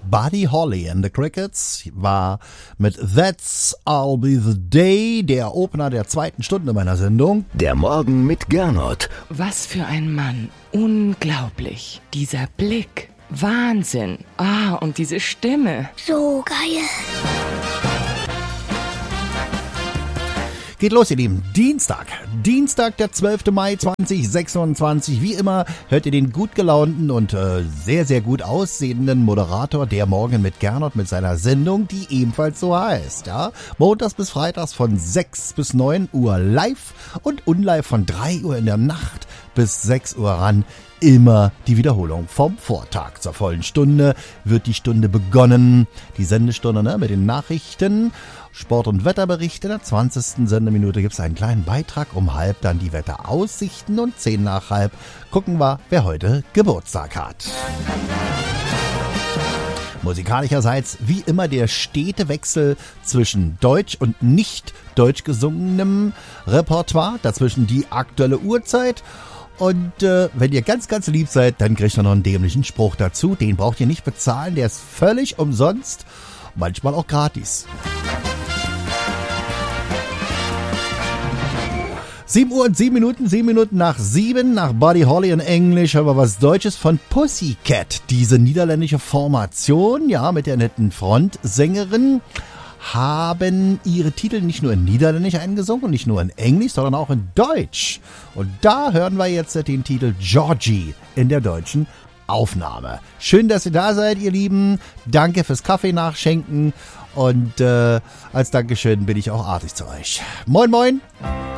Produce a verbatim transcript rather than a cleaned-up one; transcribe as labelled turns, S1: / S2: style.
S1: Buddy Holly and the Crickets war mit That's I'll Be the Day der Opener der zweiten Stunde meiner Sendung.
S2: Der Morgen mit Gernot.
S3: Was für ein Mann. Unglaublich. Dieser Blick. Wahnsinn. Ah, und diese Stimme.
S4: So geil.
S1: Geht los, ihr Lieben. Dienstag. Dienstag, der zwölfte Mai zweitausendsechsundzwanzig. Wie immer hört ihr den gut gelaunten und äh, sehr, sehr gut aussehenden Moderator der Morgen mit Gernot mit seiner Sendung, die ebenfalls so heißt. Ja? Montags bis Freitags von sechs bis neun Uhr live und unlive von drei Uhr in der Nacht bis sechs Uhr ran. Immer die Wiederholung vom Vortag. Zur vollen Stunde wird die Stunde begonnen. Die Sendestunde ne, mit den Nachrichten. Sport- und Wetterbericht. In der zwanzigsten Sendeminute gibt es einen kleinen Beitrag. Um halb dann die Wetteraussichten und zehn nach halb gucken wir, wer heute Geburtstag hat. Musikalischerseits wie immer der stete Wechsel zwischen deutsch und nicht deutsch gesungenem Repertoire. Dazwischen die aktuelle Uhrzeit. Und äh, wenn ihr ganz, ganz lieb seid, dann kriegt ihr noch einen dämlichen Spruch dazu. Den braucht ihr nicht bezahlen. Der ist völlig umsonst. Manchmal auch gratis. sieben Uhr und sieben Minuten, sieben Minuten nach sieben, nach Buddy Holly in Englisch, haben wir was Deutsches von Pussycat. Diese niederländische Formation, ja, mit der netten Frontsängerin, haben ihre Titel nicht nur in Niederländisch eingesungen und nicht nur in Englisch, sondern auch in Deutsch. Und da hören wir jetzt den Titel Georgie in der deutschen Aufnahme. Schön, dass ihr da seid, ihr Lieben. Danke fürs Kaffee nachschenken. Und äh, als Dankeschön bin ich auch artig zu euch. Moin, moin.